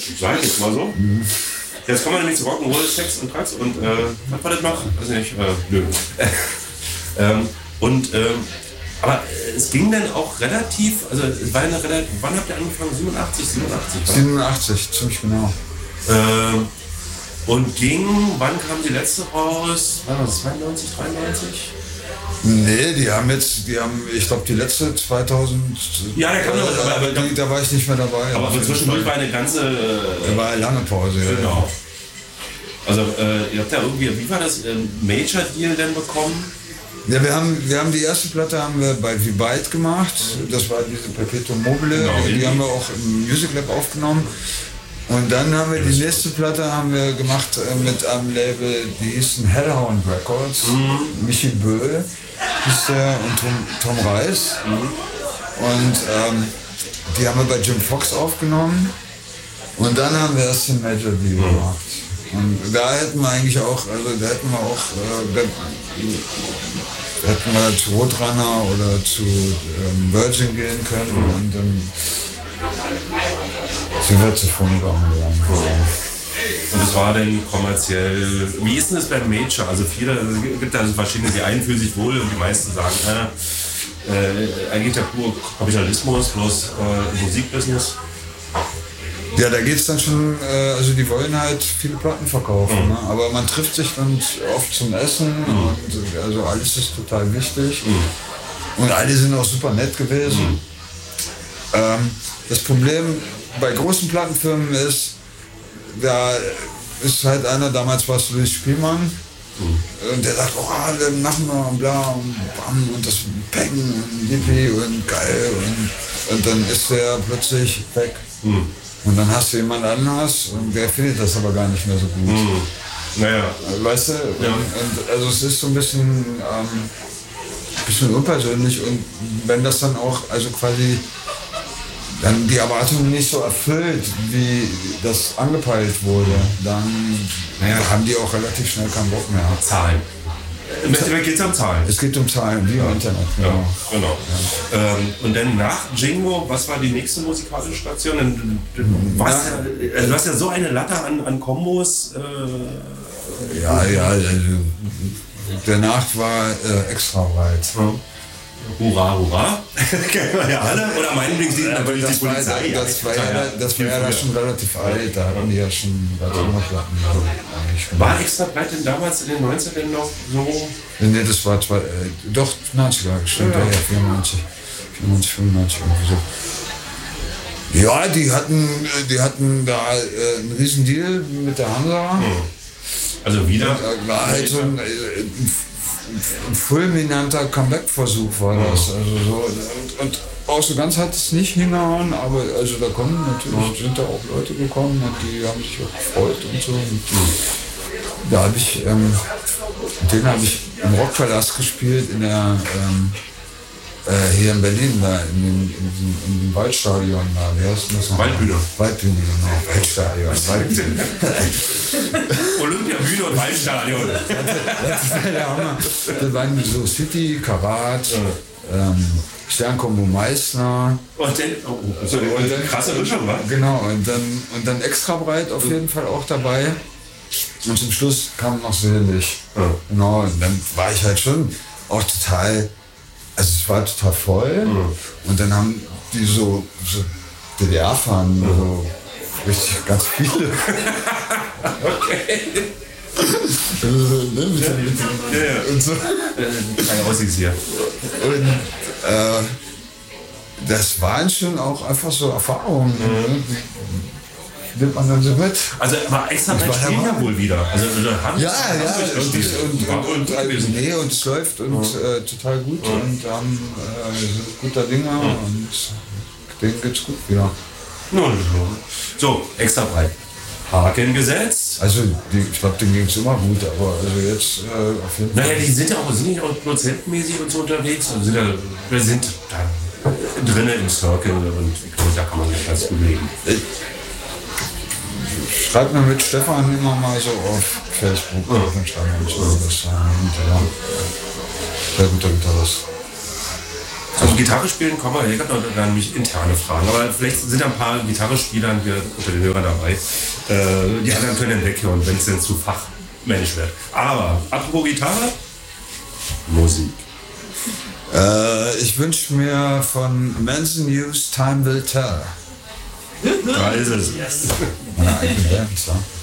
sag ich jetzt mal so. Jetzt kommen wir nämlich zu Rock'n'Roll, Sex und Drugs und was war das noch? Weiß nicht, nö. Aber es ging dann auch relativ, also es war eine relativ, wann habt ihr angefangen? 87, 87, ziemlich genau. Und wann kam die letzte raus? War das 92, 93? Nee, die haben, ich glaube, die letzte 2000. Ja, der kam aber da war ich nicht mehr dabei. Aber zwischendurch war eine ganze. Da war eine lange Pause, ja. Genau. Also, ihr habt ja irgendwie, wie war das, Major Deal denn bekommen? Ja, wir haben die erste Platte haben wir bei V-Byte gemacht. Das war diese Perpetuum mobile. Genau, die haben wir auch im Music Lab aufgenommen. Und dann haben wir die nächste Platte gemacht mit einem Label, die hießen Hellhound Records. Michi Böhl hieß der und Tom Reis. Und die haben wir bei Jim Fox aufgenommen. Und dann haben wir erst den Major Deal gemacht. Und da hätten wir eigentlich auch, da hätten wir zu Roadrunner oder zu Virgin gehen können und dann sind wir zu Phonogram gegangen. Und das war dann kommerziell, wie ist denn das beim Major? Also es gibt da verschiedene, die einen fühlen sich wohl und die meisten sagen, eigentlich der pure Kapitalismus plus Musikbusiness. Ja, da geht's dann schon, also die wollen halt viele Platten verkaufen, ne? Aber man trifft sich dann oft zum Essen und also alles ist total wichtig und alle sind auch super nett gewesen. Das Problem bei großen Plattenfirmen ist, da ist halt einer, damals war es Louis Spielmann, und der sagt, oh, dann machen wir und bla und bam und das Peng und Yippie und geil und dann ist der plötzlich weg. Und dann hast du jemand anders und der findet das aber gar nicht mehr so gut. Naja. Weißt du? Ja. Und also es ist so ein bisschen unpersönlich und wenn das dann auch, also quasi dann die Erwartungen nicht so erfüllt, wie das angepeilt wurde, dann haben die auch relativ schnell keinen Bock mehr. Zahlen. Im Endeffekt geht es um Zahlen. Es geht um Zahlen, wie im Internet. Genau. Ja. Und dann nach Jingo, was war die nächste musikalische Station? Du hast ja so eine Latte an Kombos. Also danach war extra weit. Hurra, hurra. Kennen wir ja alle. Oder mein Lieblingslied natürlich die Polizei. Das war ja schon relativ alt, da hatten die ja schon Platten. War extra breit denn damals in den 90ern noch so? Nee, das war doch 90er, stimmt, ja, 94, 95 irgendwie so. Ja, die hatten da einen riesen Deal mit der Hansa. Also wieder? War halt so ein fulminanter Comeback-Versuch war das. Also so, und auch so ganz hat es nicht hingehauen, aber also da sind da auch Leute gekommen und die haben sich auch gefreut und so. Und da habe ich, den habe ich im Rockpalast gespielt in der hier in Berlin, da in dem Waldstadion da, wie heißt das noch? Waldbühne. Waldbühne, genau, Waldstadion. Olympiabühne und Waldstadion. Das war der Hammer. Da waren so City, Karat, Sternkombo Meißner. Und dann krasse Mischung, wa? Genau, und dann extra breit auf jeden Fall auch dabei. Und zum Schluss kam noch Selig. Genau, und dann war ich halt schon auch total. Also es war total voll und dann haben die so DDR-Fahnen, so richtig ganz viele. Okay. Und so. Keine Aussicht hier. Und das waren schon auch einfach so Erfahrungen. Nimmt man dann so mit. Also aber extra bei spielen ja wohl wieder. Also und es läuft und total gut und sind guter Dinge und denen geht's gut wieder. So, extra breit. Haken gesetzt. Also ich glaube, denen ging es immer gut, aber also jetzt auf jeden Fall. Naja, die sind ja auch produzentenmäßig und so unterwegs. Also wir sind da drinnen im Circle und ich glaube, da kann man nicht ganz gut leben. Schreibt mir mit Stefan immer mal so auf Facebook, dann schreiben wir uns das sehr guter Gitarrist. Also Gitarre spielen kommen wir, ich habe noch nämlich interne Fragen, aber vielleicht sind ein paar Gitarrespieler hier unter den Hörern dabei. Die anderen können dann weghören, wenn es denn zu fachmännisch wird. Aber apropos Gitarre, Musik. Ich wünsche mir von Manson Hughes Time Will Tell. Da ist es. Meine eigene Band, ja.